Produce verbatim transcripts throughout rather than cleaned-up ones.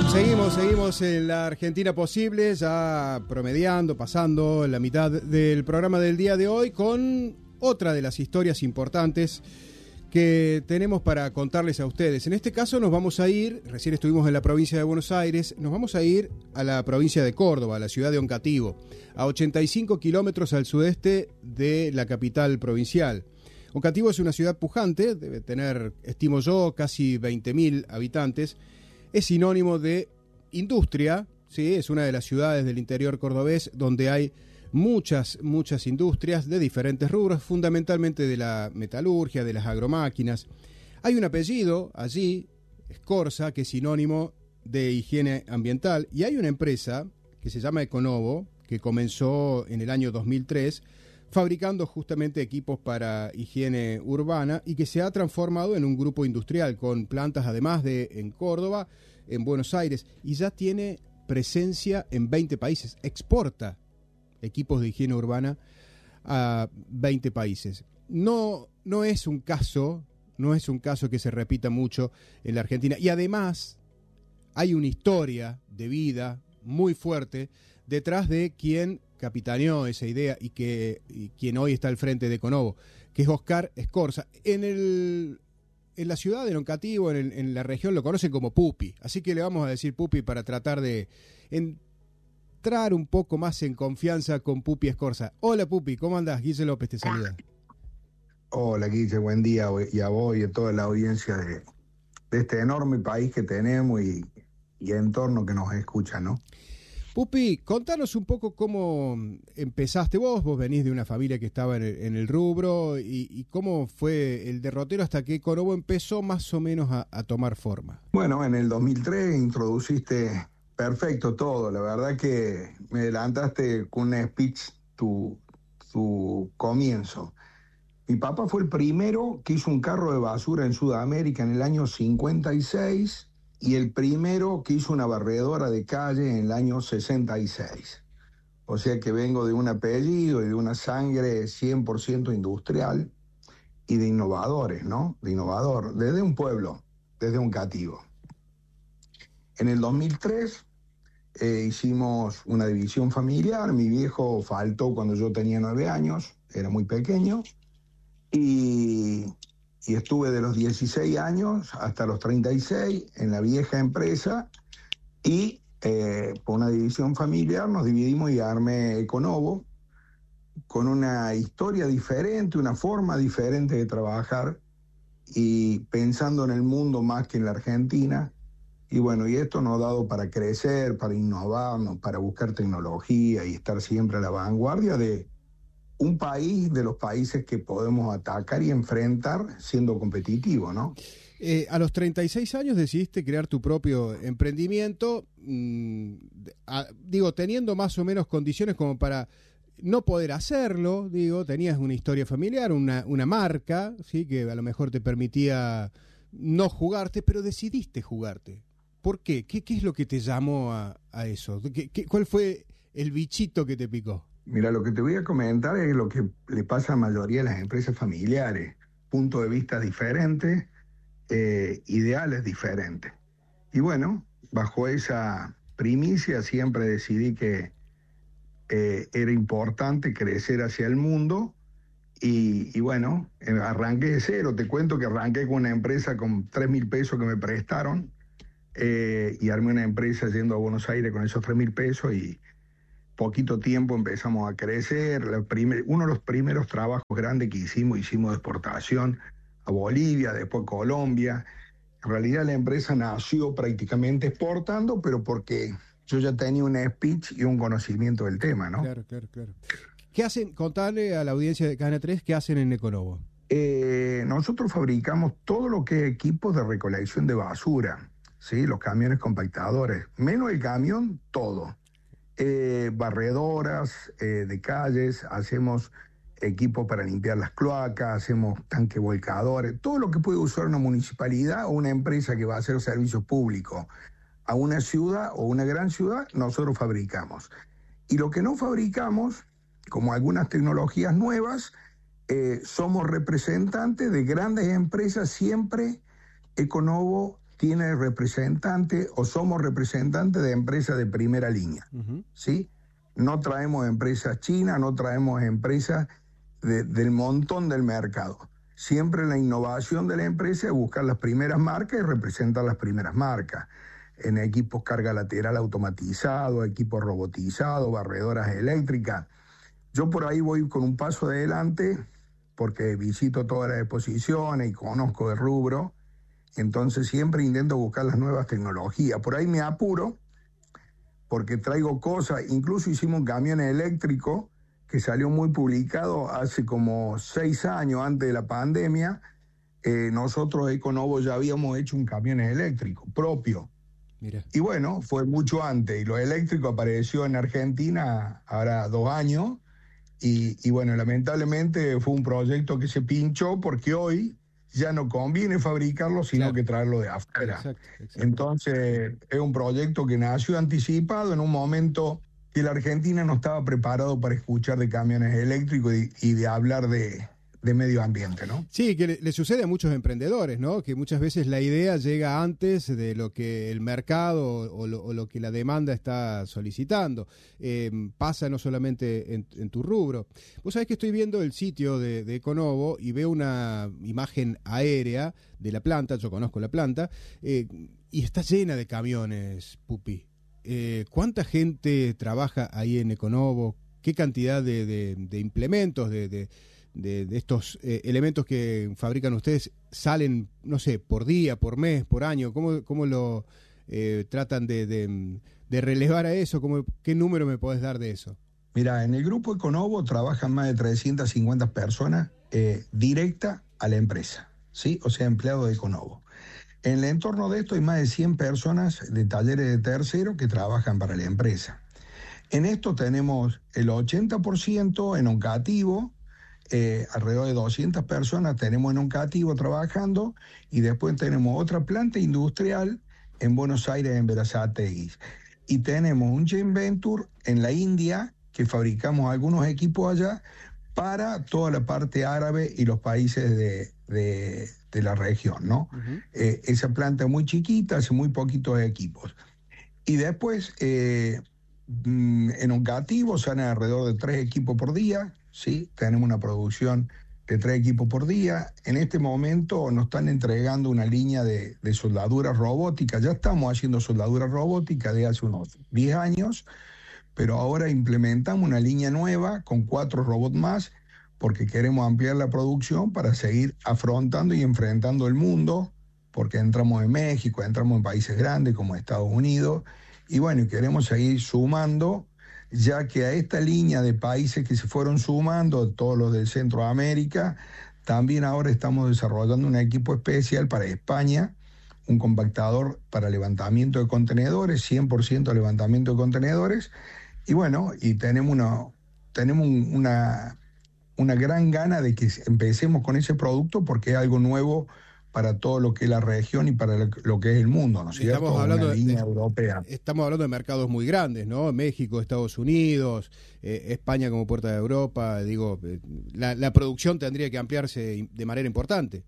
Seguimos, seguimos en la Argentina Posible, ya promediando, pasando la mitad del programa del día de hoy con otra de las historias importantes que tenemos para contarles a ustedes. En este caso nos vamos a ir, recién estuvimos en la provincia de Buenos Aires, nos vamos a ir a la provincia de Córdoba, a la ciudad de Oncativo, a ochenta y cinco kilómetros al sudeste de la capital provincial. Oncativo es una ciudad pujante, debe tener, estimo yo, casi veinte mil habitantes. Es sinónimo de industria, ¿sí? Es una de las ciudades del interior cordobés donde hay muchas, muchas industrias de diferentes rubros, fundamentalmente de la metalurgia, de las agromáquinas. Hay un apellido allí, Scorza, que es sinónimo de higiene ambiental, y hay una empresa que se llama Econovo, que comenzó en el año dos mil tres, fabricando justamente equipos para higiene urbana y que se ha transformado en un grupo industrial con plantas además de en Córdoba, en Buenos Aires, y ya tiene presencia en veinte países, exporta equipos de higiene urbana a veinte países. No, no es un caso, no es un caso que se repita mucho en la Argentina, y además hay una historia de vida muy fuerte detrás de quien capitaneó esa idea y que y quien hoy está al frente de Econovo, que es Oscar Scorza. En el en la ciudad de Oncativo, en, el, en la región, lo conocen como Pupi, así que le vamos a decir Pupi para tratar de entrar un poco más en confianza con Pupi Scorza. Hola Pupi, ¿cómo andás? Guille López te saluda. Hola Guille, buen día y a vos y a toda la audiencia de, de este enorme país que tenemos y, y entorno que nos escucha, ¿no? Pupi, contanos un poco cómo empezaste vos, vos venís de una familia que estaba en el, en el rubro, y, y cómo fue el derrotero hasta que Econovo empezó más o menos a, a tomar forma. Bueno, en el dos mil tres introduciste perfecto todo, la verdad que me adelantaste con un speech tu, tu comienzo. Mi papá fue el primero que hizo un carro de basura en Sudamérica en el año cincuenta y seis, y el primero que hizo una barredora de calle en el año sesenta y seis. O sea que vengo de un apellido y de una sangre cien por ciento industrial y de innovadores, ¿no? De innovador, desde un pueblo, desde Oncativo. En el dos mil tres eh, hicimos una división familiar. Mi viejo faltó cuando yo tenía nueve años, era muy pequeño, y... y estuve de los dieciséis años hasta los treinta y seis en la vieja empresa, y eh, por una división familiar nos dividimos y armé Econovo con una historia diferente, una forma diferente de trabajar y pensando en el mundo más que en la Argentina. Y bueno, y esto nos ha dado para crecer, para innovarnos, para buscar tecnología y estar siempre a la vanguardia de un país de los países que podemos atacar y enfrentar siendo competitivo, ¿no? Eh, a los treinta y seis años decidiste crear tu propio emprendimiento, mmm, a, digo, teniendo más o menos condiciones como para no poder hacerlo, digo, tenías una historia familiar, una, una marca, ¿sí? Que a lo mejor te permitía no jugarte, pero decidiste jugarte. ¿Por qué? ¿Qué, qué es lo que te llamó a, a eso? ¿Qué, qué, ¿Cuál fue el bichito que te picó? Mira, lo que te voy a comentar es lo que le pasa a la mayoría de las empresas familiares. Puntos de vista diferentes, eh, ideales diferentes. Y bueno, bajo esa primicia siempre decidí que eh, era importante crecer hacia el mundo y, y bueno, eh, arranqué de cero. Te cuento que arranqué con una empresa con tres mil pesos que me prestaron eh, y armé una empresa yendo a Buenos Aires con esos tres mil pesos y poquito tiempo empezamos a crecer. La primer, uno de los primeros trabajos grandes que hicimos, hicimos de exportación a Bolivia, después Colombia. En realidad la empresa nació prácticamente exportando, pero porque yo ya tenía un speech y un conocimiento del tema, ¿no? Claro, claro, claro. ¿Qué hacen? Contale a la audiencia de Cadena tres, ¿qué hacen en Econovo? Eh, nosotros fabricamos todo lo que es equipos de recolección de basura, ¿sí? Los camiones compactadores, menos el camión, todo. Eh, barredoras eh, de calles, hacemos equipos para limpiar las cloacas, hacemos tanques volcadores, todo lo que puede usar una municipalidad o una empresa que va a hacer servicios públicos a una ciudad o una gran ciudad, nosotros fabricamos. Y lo que no fabricamos, como algunas tecnologías nuevas, eh, somos representantes de grandes empresas. Siempre Econovo tiene representante o somos representantes de empresas de primera línea, uh-huh. ¿sí? No traemos empresas chinas, no traemos empresas de, del montón del mercado. Siempre la innovación de la empresa es buscar las primeras marcas y representar las primeras marcas. En equipos carga lateral automatizado, equipos robotizados, barredoras eléctricas. Yo por ahí voy con un paso adelante porque visito todas las exposiciones y conozco el rubro. Entonces siempre intento buscar las nuevas tecnologías. Por ahí me apuro porque traigo cosas. Incluso hicimos un camión eléctrico que salió muy publicado hace como seis años antes de la pandemia. Eh, nosotros, Econovo, ya habíamos hecho un camión eléctrico propio. Mira. Y bueno, fue mucho antes. Y lo eléctrico apareció en Argentina ahora dos años. Y, y bueno, lamentablemente fue un proyecto que se pinchó porque hoy ya no conviene fabricarlo, sino claro. que traerlo de afuera. Exacto, exacto. Entonces, es un proyecto que nació anticipado en un momento que la Argentina no estaba preparado para escuchar de camiones eléctricos y, y de hablar de, de medio ambiente, ¿no? Sí, que le, le sucede a muchos emprendedores, ¿no? Que muchas veces la idea llega antes de lo que el mercado o lo, o lo que la demanda está solicitando. Eh, pasa no solamente en, en tu rubro. Vos sabés que estoy viendo el sitio de, de Econovo y veo una imagen aérea de la planta, yo conozco la planta, eh, y está llena de camiones, Pupi. Eh, ¿Cuánta gente trabaja ahí en Econovo? ¿Qué cantidad de, de, de implementos, de, de, de, de estos eh, elementos que fabrican ustedes salen, no sé, por día, por mes, por año? ¿Cómo, cómo lo eh, tratan de, de, de relevar a eso? ¿Cómo, ¿Qué número me podés dar de eso? Mira, en el grupo Econovo trabajan más de trescientas cincuenta personas eh, directa a la empresa, ¿sí? O sea, empleados de Econovo. En el entorno de esto hay más de cien personas de talleres de tercero que trabajan para la empresa. En esto tenemos el ochenta por ciento en Oncativo, eh, alrededor de doscientas personas tenemos en Oncativo trabajando, y después tenemos otra planta industrial en Buenos Aires, en Berazategui. Y tenemos un joint venture en la India, que fabricamos algunos equipos allá para toda la parte árabe y los países de, de, de la región, ¿no? Uh-huh. Eh, esa planta es muy chiquita, hace muy poquitos equipos. Y después, eh, en Oncativo salen alrededor de tres equipos por día, ¿sí? Tenemos una producción de tres equipos por día. En este momento nos están entregando una línea de, de soldadura robótica. Ya estamos haciendo soldadura robótica de hace unos diez años, pero ahora implementamos una línea nueva con cuatro robots más porque queremos ampliar la producción para seguir afrontando y enfrentando el mundo, porque entramos en México, entramos en países grandes como Estados Unidos, y bueno, queremos seguir sumando, ya que a esta línea de países que se fueron sumando, todos los del Centroamérica, también ahora estamos desarrollando un equipo especial para España, un compactador para levantamiento de contenedores, cien por ciento levantamiento de contenedores, y bueno, y tenemos una, tenemos una, una gran gana de que empecemos con ese producto porque es algo nuevo para todo lo que es la región y para lo que es el mundo, ¿no es cierto? Estamos hablando una de, línea de, europea. Estamos hablando de mercados muy grandes, ¿no? México, Estados Unidos, eh, España como puerta de Europa. Digo, eh, la, la producción tendría que ampliarse de manera importante.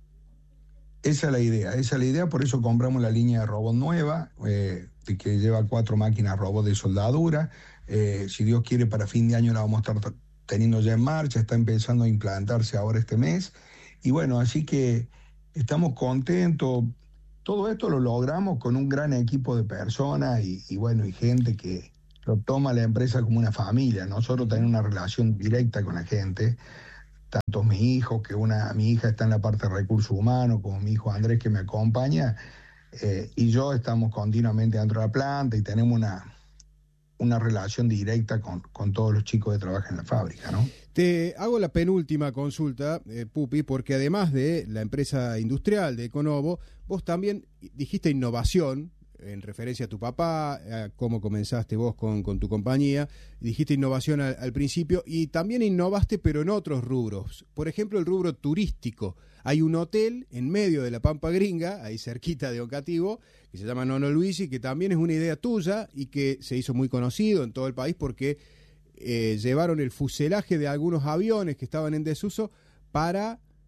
Esa es la idea, esa es la idea, por eso compramos la línea de robot nueva, eh, que lleva cuatro máquinas robot de soldadura. Eh, si Dios quiere, para fin de año la vamos a estar teniendo ya en marcha, está empezando a implantarse ahora este mes. Y bueno, así que estamos contentos. Todo esto lo logramos con un gran equipo de personas y, y bueno, y gente que lo toma la empresa como una familia. Nosotros tenemos una relación directa con la gente. Tanto mi hijo, que una mi hija está en la parte de recursos humanos, como mi hijo Andrés, que me acompaña, eh, y yo estamos continuamente dentro de la planta y tenemos una, una relación directa con, con todos los chicos que trabajan en la fábrica, ¿no? Te hago la penúltima consulta, eh, Pupi, porque además de la empresa industrial de Econovo, vos también dijiste innovación, en referencia a tu papá, a cómo comenzaste vos con, con tu compañía, dijiste innovación al, al principio y también innovaste pero en otros rubros, por ejemplo el rubro turístico. Hay un hotel en medio de la Pampa Gringa, ahí cerquita de Oncativo, que se llama Nono Luisi, que también es una idea tuya y que se hizo muy conocido en todo el país porque eh, llevaron el fuselaje de algunos aviones que estaban en desuso para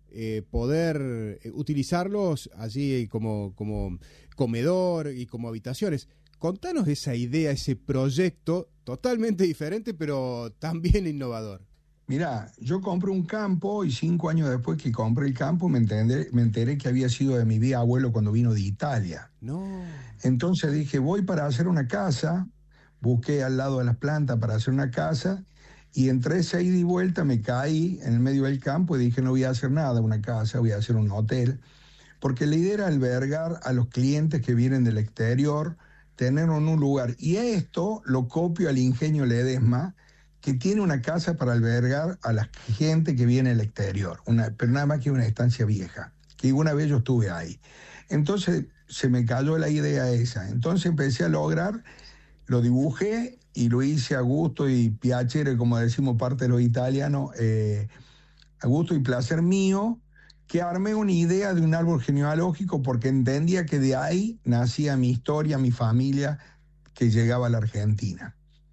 eh, poder utilizarlos allí como, como comedor y como habitaciones. Contanos esa idea, ese proyecto totalmente diferente, pero también innovador. Mirá, yo compré un campo y cinco años después que compré el campo me enteré, me enteré que había sido de mi bisabuelo cuando vino de Italia. No. Entonces dije, voy para hacer una casa, busqué al lado de las plantas para hacer una casa y entre esa ida y vuelta me caí en el medio del campo y dije, no voy a hacer nada, una casa, voy a hacer un hotel, porque la idea era albergar a los clientes que vienen del exterior, tenerlo en un lugar. Y esto lo copio al Ingenio Ledesma, que tiene una casa para albergar a la gente que viene del exterior, una, pero nada más que una estancia vieja, que una vez yo estuve ahí. Entonces se me cayó la idea esa. Entonces empecé a lograr, lo dibujé y lo hice a gusto y piacere, como decimos parte de los italianos, eh, a gusto y placer mío, que armé una idea de un árbol genealógico porque entendía que de ahí nacía mi historia, mi familia, que llegaba a la Argentina.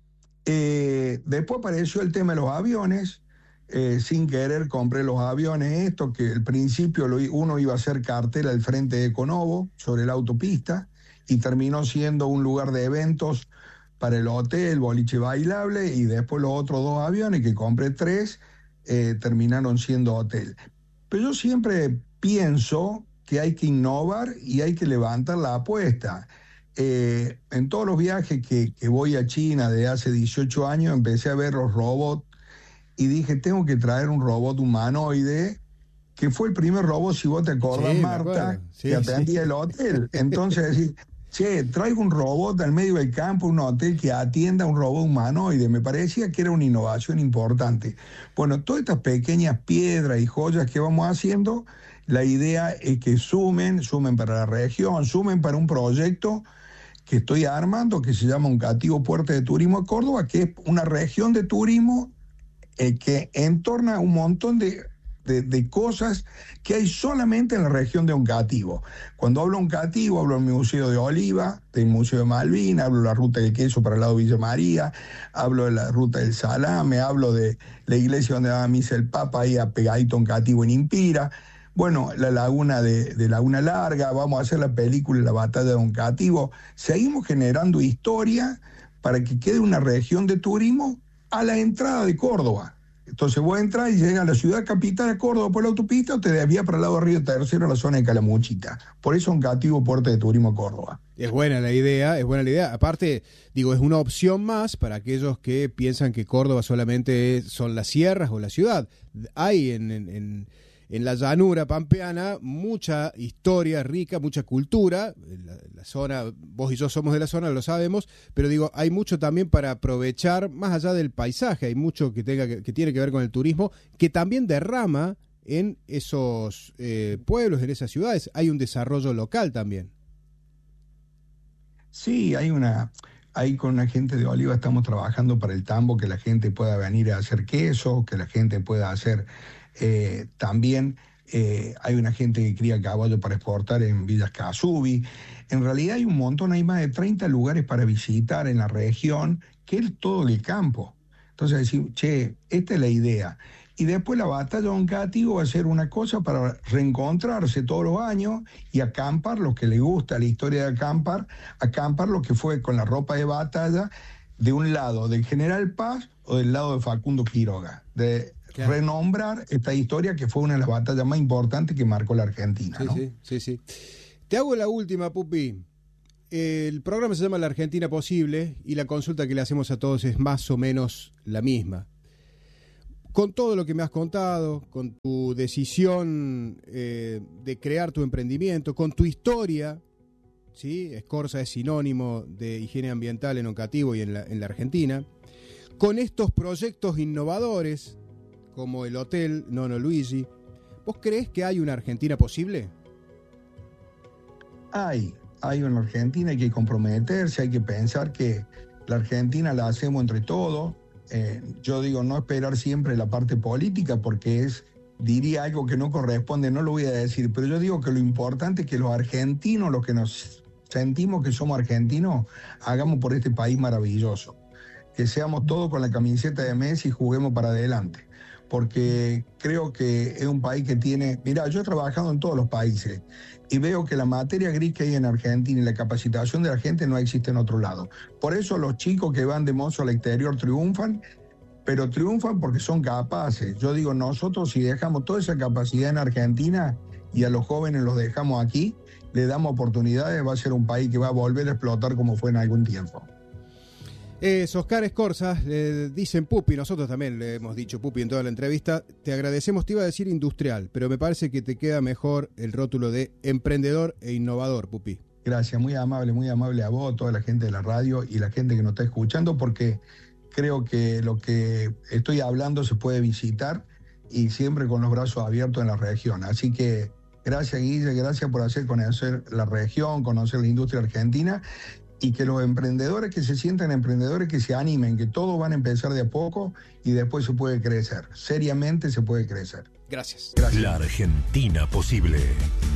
Eh, después apareció el tema de los aviones, eh, sin querer compré los aviones estos, que al principio lo, uno iba a hacer cartel al frente de Econovo, sobre la autopista, y terminó siendo un lugar de eventos para el hotel, boliche bailable, y después los otros dos aviones, que compré tres, eh, terminaron siendo hotel. Pero yo siempre pienso que hay que innovar y hay que levantar la apuesta. Eh, en todos los viajes que, que voy a China desde hace dieciocho años empecé a ver los robots y dije, tengo que traer un robot humanoide, que fue el primer robot, si vos te acordás, Sí, Marta, sí, que atendía sí. el hotel. Entonces decir, che, traigo un robot al medio del campo, un hotel que atienda a un robot humanoide. Me parecía que era una innovación importante. Bueno, todas estas pequeñas piedras y joyas que vamos haciendo, la idea es que sumen, sumen para la región, sumen para un proyecto que estoy armando, que se llama Uncativo Puerto de Turismo de Córdoba, que es una región de turismo eh, que entorna un montón de, de, de cosas que hay solamente en la región de Uncativo. Cuando hablo Uncativo, hablo del Museo de Oliva, del Museo de Malvinas, hablo de la Ruta del Queso para el lado de Villa María, hablo de la Ruta del Salame, hablo de la iglesia donde daba misa el Papa, ahí apegadito a Uncativo en Impira. Bueno, la laguna de, de Laguna Larga, vamos a hacer la película La Batalla de Uncativo. Seguimos generando historia para que quede una región de turismo a la entrada de Córdoba. Entonces vos entras y llegas a la ciudad capital de Córdoba por la autopista o te desvías para el lado de Río Tercero, a la zona de Calamuchita. Por eso Uncativo Puerto de Turismo Córdoba. Es buena la idea, es buena la idea. Aparte, digo, es una opción más para aquellos que piensan que Córdoba solamente es, son las sierras o la ciudad. Hay en... en, en En la llanura pampeana, mucha historia rica, mucha cultura. La, la zona, vos y yo somos de la zona, lo sabemos, pero digo, hay mucho también para aprovechar, más allá del paisaje, hay mucho que, tenga que, que tiene que ver con el turismo, que también derrama en esos eh, pueblos, en esas ciudades. Hay un desarrollo local también. Sí, hay una... Ahí con la gente de Oliva estamos trabajando para el tambo, que la gente pueda venir a hacer queso, que la gente pueda hacer... Eh, también eh, hay una gente que cría caballo para exportar en Villas Casubi. En realidad hay un montón, hay más de treinta lugares para visitar en la región, que es todo el campo. Entonces decir, che, esta es la idea. Y después la batalla de Uncativo va a ser una cosa para reencontrarse todos los años y acampar, los que les gusta la historia de acampar, acampar lo que fue con la ropa de batalla de un lado del General Paz o del lado de Facundo Quiroga, de claro. Renombrar esta historia que fue una de las batallas más importantes que marcó la Argentina. Sí, ¿no? sí, sí, sí. Te hago la última, Pupi. El programa se llama La Argentina Posible y la consulta que le hacemos a todos es más o menos la misma. Con todo lo que me has contado, con tu decisión eh, de crear tu emprendimiento, con tu historia, ¿sí? Escorza es sinónimo de higiene ambiental en Uncativo y en la, en la Argentina, con estos proyectos innovadores como el Hotel Nono Luigi, ¿vos creés que hay una Argentina posible? Hay, hay una Argentina, hay que comprometerse, hay que pensar que la Argentina la hacemos entre todos. Eh, yo digo, no esperar siempre la parte política porque es, diría algo que no corresponde, no lo voy a decir, pero yo digo que lo importante es que los argentinos, los que nos sentimos que somos argentinos, hagamos por este país maravilloso. Que seamos todos con la camiseta de Messi y juguemos para adelante. porque creo que es un país que tiene... Mirá, yo he trabajado en todos los países y veo que la materia gris que hay en Argentina y la capacitación de la gente no existe en otro lado. Por eso los chicos que van de mozo al exterior triunfan, pero triunfan porque son capaces. Yo digo, nosotros si dejamos toda esa capacidad en Argentina y a los jóvenes los dejamos aquí, le damos oportunidades, va a ser un país que va a volver a explotar como fue en algún tiempo. Es Oscar Escorza, le dicen Pupi, nosotros también le hemos dicho Pupi en toda la entrevista. Te agradecemos, te iba a decir industrial, pero me parece que te queda mejor el rótulo de emprendedor e innovador, Pupi. Gracias, muy amable, muy amable a vos, toda la gente de la radio y la gente que nos está escuchando, porque creo que lo que estoy hablando se puede visitar y siempre con los brazos abiertos en la región. Así que gracias, Guille, gracias por hacer conocer la región, conocer la industria argentina, y que los emprendedores que se sientan emprendedores, que se animen, que todos van a empezar de a poco y después se puede crecer. Seriamente se puede crecer. Gracias. Gracias. La Argentina posible.